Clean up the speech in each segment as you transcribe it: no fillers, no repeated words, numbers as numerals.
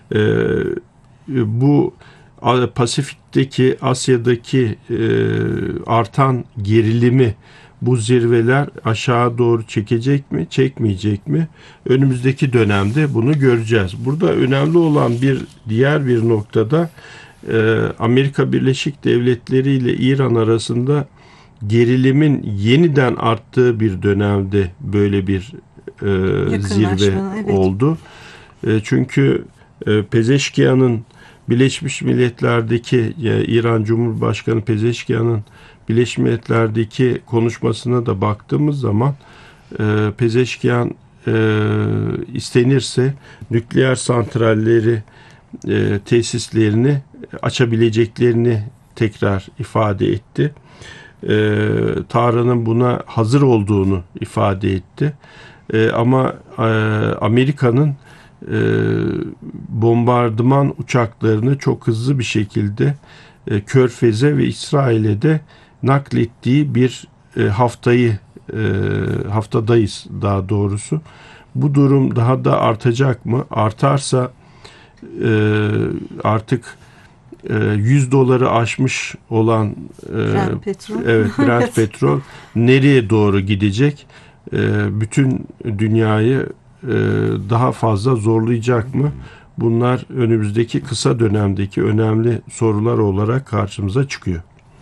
Bu Pasifik'teki, Asya'daki artan gerilimi bu zirveler aşağı doğru çekecek mi, çekmeyecek mi? Önümüzdeki dönemde bunu göreceğiz. Burada önemli olan diğer bir noktada Amerika Birleşik Devletleri ile İran arasında gerilimin yeniden arttığı bir dönemde böyle bir zirve evet. oldu. Çünkü Pezeşkiyan'ın Birleşmiş Milletler'deki İran Cumhurbaşkanı Pezeşkiyan'ın Birleşmiş Milletler'deki konuşmasına da baktığımız zaman Pezeşkiyan istenirse nükleer santralleri tesislerini açabileceklerini tekrar ifade etti. Tahran'ın buna hazır olduğunu ifade etti. Ama Amerika'nın bombardıman uçaklarını çok hızlı bir şekilde Körfez'e ve İsrail'e de naklettiği bir haftadayız daha doğrusu. Bu durum daha da artacak mı? Artarsa artık $100 aşmış olan Brent petrol. Evet, Brent petrol nereye doğru gidecek? Bütün dünyayı daha fazla zorlayacak mı? Bunlar önümüzdeki kısa dönemdeki önemli sorular olarak karşımıza çıkıyor.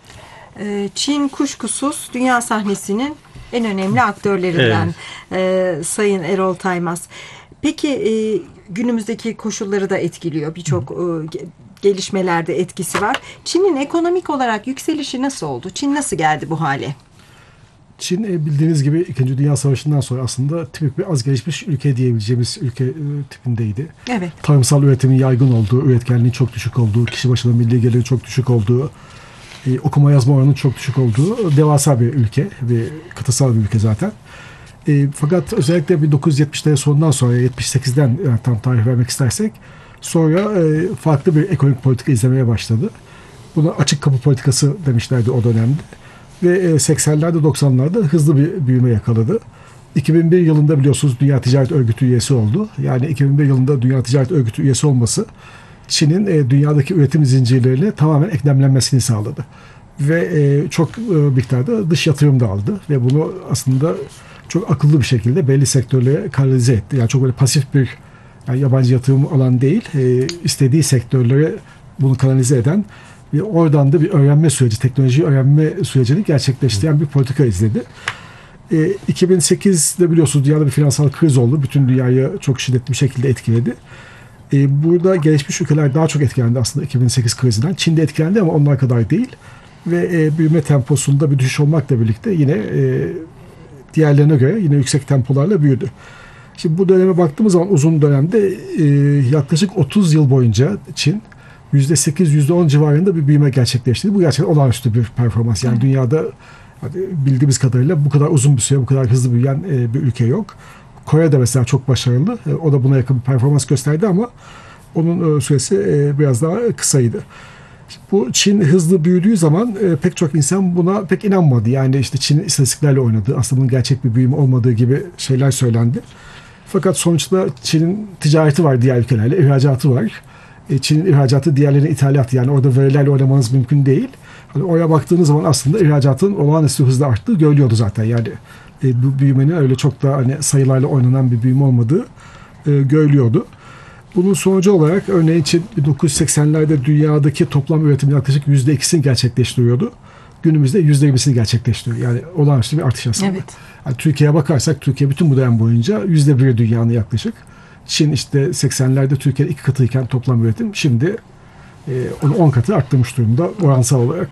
Çin kuşkusuz dünya sahnesinin en önemli aktörlerinden, Sayın Erol Taymaz. Peki günümüzdeki koşulları da etkiliyor. Birçok gelişmelerde etkisi var. Çin'in ekonomik olarak yükselişi nasıl oldu? Çin nasıl geldi bu hale? Çin bildiğiniz gibi 2. Dünya Savaşı'ndan sonra aslında tipik bir az gelişmiş ülke diyebileceğimiz ülke tipindeydi. Evet. Tarımsal üretimin yaygın olduğu, üretkenliğin çok düşük olduğu, kişi başına milli geliri çok düşük olduğu, okuma yazma oranının çok düşük olduğu devasa bir ülke ve kıtasal bir ülke zaten. Fakat özellikle 1970'lerin sonundan sonra 78'den tam tarih vermek istersek sonra farklı bir ekonomik politika izlemeye başladı. Buna açık kapı politikası demişlerdi o dönemde. Ve 80'lerde 90'larda hızlı bir büyüme yakaladı. 2001 yılında biliyorsunuz Dünya Ticaret Örgütü üyesi oldu. Yani 2001 yılında Dünya Ticaret Örgütü üyesi olması Çin'in dünyadaki üretim zincirlerine tamamen eklemlenmesini sağladı. Ve çok miktarda dış yatırım da aldı. Ve bunu aslında çok akıllı bir şekilde belli sektörlere kanalize etti. Yani çok böyle pasif bir yabancı yatırım alan değil, istediği sektörlere bunu kanalize eden ve oradan da bir öğrenme süreci, teknoloji öğrenme sürecini gerçekleştiren bir politika izledi. 2008'de biliyorsunuz dünyada bir finansal kriz oldu. Bütün dünyayı çok şiddetli bir şekilde etkiledi. Burada gelişmiş ülkeler daha çok etkilendi aslında 2008 krizinden. Çin de etkilendi ama onlar kadar değil. Ve büyüme temposunda bir düşüş olmakla birlikte yine diğerlerine göre yine yüksek tempolarla büyüdü. Şimdi bu döneme baktığımız zaman uzun dönemde yaklaşık 30 yıl boyunca Çin %8, %10 civarında bir büyüme gerçekleştirdi. Bu gerçekten olağanüstü bir performans. Yani dünyada bildiğimiz kadarıyla bu kadar uzun bir süre, bu kadar hızlı büyüyen bir ülke yok. Kore de mesela çok başarılı. O da buna yakın bir performans gösterdi ama onun süresi biraz daha kısaydı. Bu Çin hızlı büyüdüğü zaman pek çok insan buna pek inanmadı. Yani işte Çin istatistiklerle oynadı. Aslında bunun gerçek bir büyüme olmadığı gibi şeyler söylendi. Fakat sonuçta Çin'in ticareti var diğer ülkelerle, ihracatı var. Çin'in ihracatı diğerlerinin ithalatı. Yani orada verilerle oynamanız mümkün değil. Hani oraya baktığınız zaman aslında ihracatın olağanüstü hızla arttığı görülüyordu zaten. Yani bu büyümenin öyle çok da hani sayılarla oynanan bir büyüme olmadığı görülüyordu. Bunun sonucu olarak örneğin Çin 1980'lerde dünyadaki toplam üretimin yaklaşık %2'sini gerçekleştiriyordu. Günümüzde %20'sini gerçekleştiriyor. Yani olağanüstü bir artış aslında. Evet. Yani Türkiye'ye bakarsak Türkiye bütün bu dönem boyunca %1 dünyanın yaklaşık. Çin işte 80'lerde Türkiye'de 2 katıyken toplam üretim şimdi onu 10 katı arttırmış durumda oransal olarak.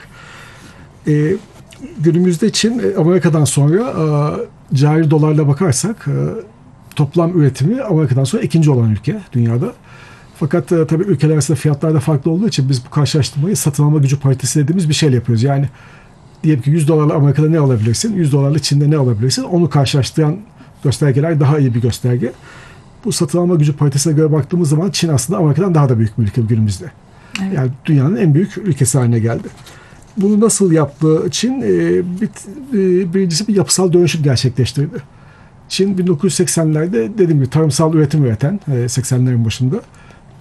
Günümüzde Çin Amerika'dan sonra cari dolarla bakarsak toplam üretimi Amerika'dan sonra ikinci olan ülke dünyada. Fakat tabii ülkeler arasında fiyatlar da farklı olduğu için biz bu karşılaştırmayı satın alma gücü paritesi dediğimiz bir şeyle yapıyoruz. Yani diyelim ki $100 Amerika'da ne alabilirsin, $100 Çin'de ne alabilirsin, onu karşılaştıran göstergeler daha iyi bir gösterge. Bu satın alma gücü paritesine göre baktığımız zaman Çin aslında Amerika'dan daha da büyük bir ülke günümüzde. Evet. Yani dünyanın en büyük ülkesi haline geldi. Bunu nasıl yaptı Çin? Birincisi bir yapısal dönüşüm gerçekleştirdi. Çin 1980'lerde dediğim gibi tarımsal üretim üreten 80'lerin başında